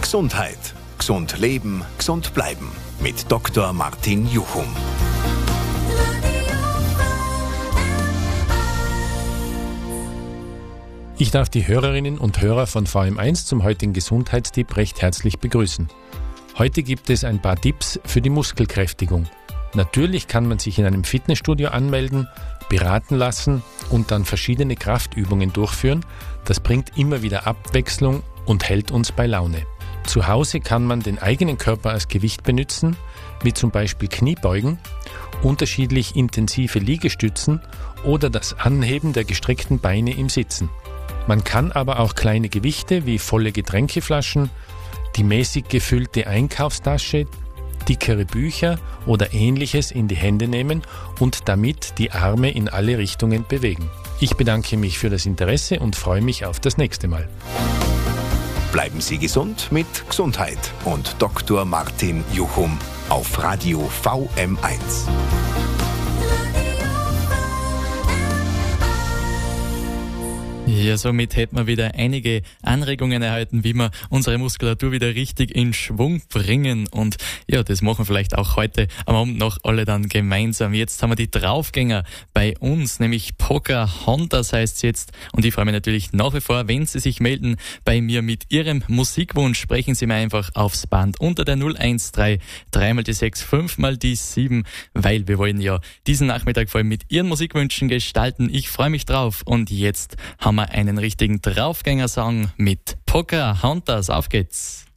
Gesundheit. Gesund leben, gesund bleiben. Mit Dr. Martin Juchum. Ich darf die Hörerinnen und Hörer von VM1 zum heutigen Gesundheitstipp recht herzlich begrüßen. Heute gibt es ein paar Tipps für die Muskelkräftigung. Natürlich kann man sich in einem Fitnessstudio anmelden, beraten lassen und dann verschiedene Kraftübungen durchführen. Das bringt immer wieder Abwechslung und hält uns bei Laune. Zu Hause kann man den eigenen Körper als Gewicht benutzen, wie zum Beispiel Kniebeugen, unterschiedlich intensive Liegestützen oder das Anheben der gestreckten Beine im Sitzen. Man kann aber auch kleine Gewichte wie volle Getränkeflaschen, die mäßig gefüllte Einkaufstasche, dickere Bücher oder Ähnliches in die Hände nehmen und damit die Arme in alle Richtungen bewegen. Ich bedanke mich für das Interesse und freue mich auf das nächste Mal. Bleiben Sie gesund mit Gesundheit und Dr. Martin Juchum auf Radio VM1. Ja, somit hätten wir wieder einige Anregungen erhalten, wie wir unsere Muskulatur wieder richtig in Schwung bringen. Und ja, das machen wir vielleicht auch heute am Abend noch alle dann gemeinsam. Jetzt haben wir die Draufgänger bei uns, nämlich Pocahontas heißt es jetzt. Und ich freue mich natürlich nach wie vor, wenn Sie sich melden bei mir mit Ihrem Musikwunsch. Sprechen Sie mir einfach aufs Band unter der 013 3 mal die 6 5 mal die 7, weil wir wollen ja diesen Nachmittag vor allem mit Ihren Musikwünschen gestalten. Ich freue mich drauf und jetzt haben wir einen richtigen Draufgänger-Song mit Pocahontas. Auf geht's!